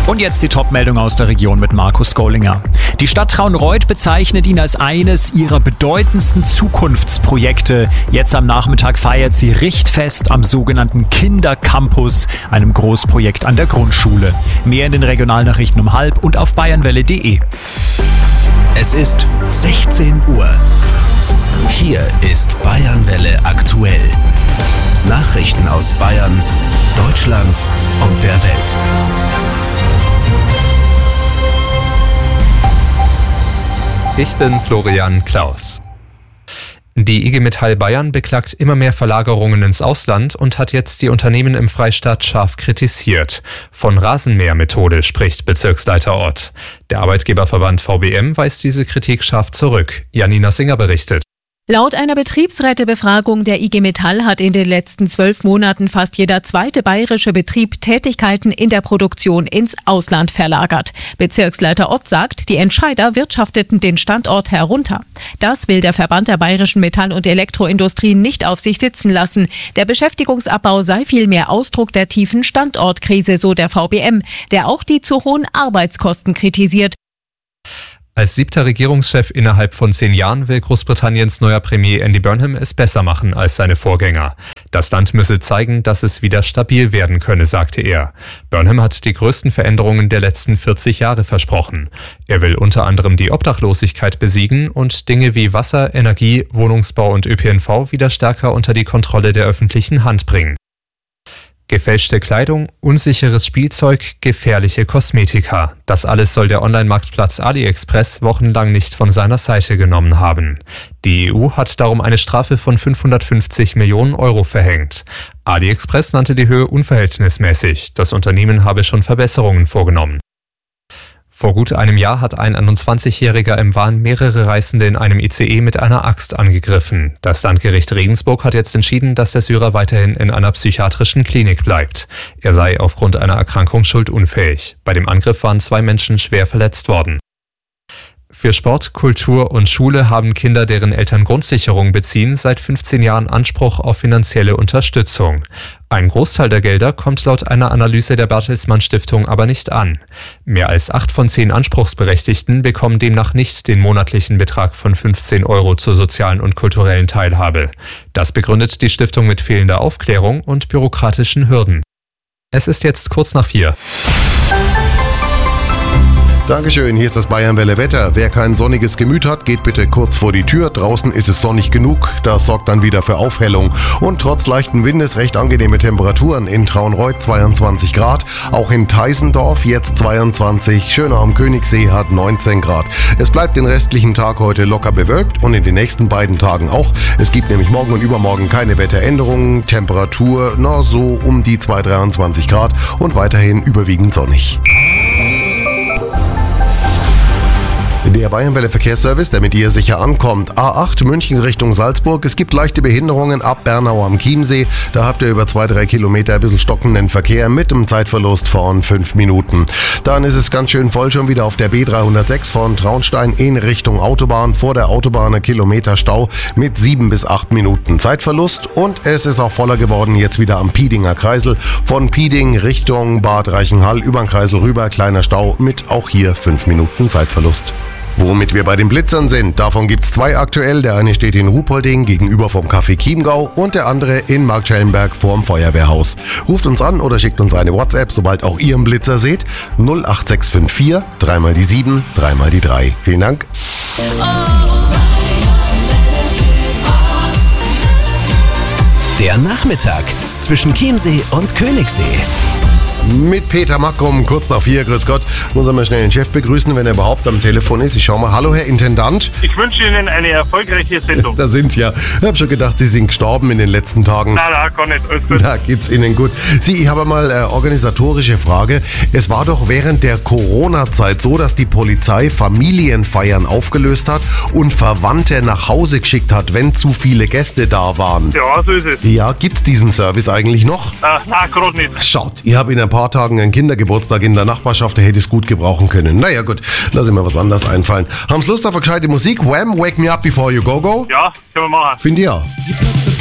Und jetzt die Top-Meldung aus der Region mit Markus Gollinger. Die Stadt Traunreut bezeichnet ihn als eines ihrer bedeutendsten Zukunftsprojekte. Jetzt am Nachmittag feiert sie Richtfest am sogenannten Kindercampus, einem Großprojekt an der Grundschule. Mehr in den Regionalnachrichten um 12:30 und auf bayernwelle.de. Es ist 16 Uhr. Hier ist Bayernwelle aktuell. Nachrichten aus Bayern, Deutschland und der Welt. Ich bin Florian Klaus. Die IG Metall Bayern beklagt immer mehr Verlagerungen ins Ausland und hat jetzt die Unternehmen im Freistaat scharf kritisiert. Von Rasenmähermethode spricht Bezirksleiter Ott. Der Arbeitgeberverband VBM weist diese Kritik scharf zurück. Janina Singer berichtet. Laut einer Betriebsrätebefragung der IG Metall hat in den letzten 12 Monaten fast jeder zweite bayerische Betrieb Tätigkeiten in der Produktion ins Ausland verlagert. Bezirksleiter Ott sagt, die Entscheider wirtschafteten den Standort herunter. Das will der Verband der bayerischen Metall- und Elektroindustrie nicht auf sich sitzen lassen. Der Beschäftigungsabbau sei vielmehr Ausdruck der tiefen Standortkrise, so der VBM, der auch die zu hohen Arbeitskosten kritisiert. Als 7. Regierungschef innerhalb von 10 Jahren will Großbritanniens neuer Premier Andy Burnham es besser machen als seine Vorgänger. Das Land müsse zeigen, dass es wieder stabil werden könne, sagte er. Burnham hat die größten Veränderungen der letzten 40 Jahre versprochen. Er will unter anderem die Obdachlosigkeit besiegen und Dinge wie Wasser, Energie, Wohnungsbau und ÖPNV wieder stärker unter die Kontrolle der öffentlichen Hand bringen. Gefälschte Kleidung, unsicheres Spielzeug, gefährliche Kosmetika. Das alles soll der Online-Marktplatz AliExpress wochenlang nicht von seiner Seite genommen haben. Die EU hat darum eine Strafe von 550 Millionen Euro verhängt. AliExpress nannte die Höhe unverhältnismäßig. Das Unternehmen habe schon Verbesserungen vorgenommen. Vor gut einem Jahr hat ein 21-Jähriger im Wahn mehrere Reisende in einem ICE mit einer Axt angegriffen. Das Landgericht Regensburg hat jetzt entschieden, dass der Syrer weiterhin in einer psychiatrischen Klinik bleibt. Er sei aufgrund einer Erkrankung schuldunfähig. Bei dem Angriff waren 2 Menschen schwer verletzt worden. Für Sport, Kultur und Schule haben Kinder, deren Eltern Grundsicherung beziehen, seit 15 Jahren Anspruch auf finanzielle Unterstützung. Ein Großteil der Gelder kommt laut einer Analyse der Bertelsmann Stiftung aber nicht an. Mehr als 8 von 10 Anspruchsberechtigten bekommen demnach nicht den monatlichen Betrag von 15 Euro zur sozialen und kulturellen Teilhabe. Das begründet die Stiftung mit fehlender Aufklärung und bürokratischen Hürden. Es ist jetzt kurz nach 4. Dankeschön, hier ist das Bayernwelle Wetter. Wer kein sonniges Gemüt hat, geht bitte kurz vor die Tür. Draußen ist es sonnig genug, das sorgt dann wieder für Aufhellung. Und trotz leichten Windes recht angenehme Temperaturen. In Traunreut 22 Grad, auch in Teisendorf jetzt 22, Schönau am Königssee hat 19 Grad. Es bleibt den restlichen Tag heute locker bewölkt und in den nächsten beiden Tagen auch. Es gibt nämlich morgen und übermorgen keine Wetteränderungen. Temperatur so um die 23 Grad und weiterhin überwiegend sonnig. Der Bayernwelle Verkehrsservice, damit ihr sicher ankommt. A8 München Richtung Salzburg. Es gibt leichte Behinderungen ab Bernau am Chiemsee. Da habt ihr über 2-3 Kilometer ein bisschen stockenden Verkehr mit einem Zeitverlust von 5 Minuten. Dann ist es ganz schön voll schon wieder auf der B306 von Traunstein in Richtung Autobahn. Vor der Autobahn ein Kilometer Stau mit 7 bis 8 Minuten Zeitverlust. Und es ist auch voller geworden jetzt wieder am Piedinger Kreisel. Von Pieding Richtung Bad Reichenhall über den Kreisel rüber. Kleiner Stau mit auch hier 5 Minuten Zeitverlust. Womit wir bei den Blitzern sind, davon gibt's 2 aktuell. Der eine steht in Ruhpolding gegenüber vom Café Chiemgau und der andere in Marktschellenberg vorm Feuerwehrhaus. Ruft uns an oder schickt uns eine WhatsApp, sobald auch ihr einen Blitzer seht. 08654 3 die 7, 3 die 3. Vielen Dank. Der Nachmittag zwischen Chiemsee und Königssee. Mit Peter Mackum, kurz nach 4, grüß Gott. Muss er mal schnell den Chef begrüßen, wenn er überhaupt am Telefon ist. Ich schau mal. Hallo, Herr Intendant. Ich wünsche Ihnen eine erfolgreiche Sendung. Da sind Sie ja. Ich habe schon gedacht, Sie sind gestorben in den letzten Tagen. Nein, gar nicht. Alles gut. Da geht's Ihnen gut. Ich habe mal eine organisatorische Frage. Es war doch während der Corona-Zeit so, dass die Polizei Familienfeiern aufgelöst hat und Verwandte nach Hause geschickt hat, wenn zu viele Gäste da waren. Ja, so ist es. Ja, gibt's diesen Service eigentlich noch? Nein, gerade nicht. Schaut, ich habe in ein paar Tagen einen Kindergeburtstag in der Nachbarschaft, der hätte es gut gebrauchen können. Naja gut, lass ich mir was anderes einfallen. Haben's Lust auf eine gescheite Musik? Wham! Wake Me Up Before You Go Go? Ja, können wir machen. Finde ich ja.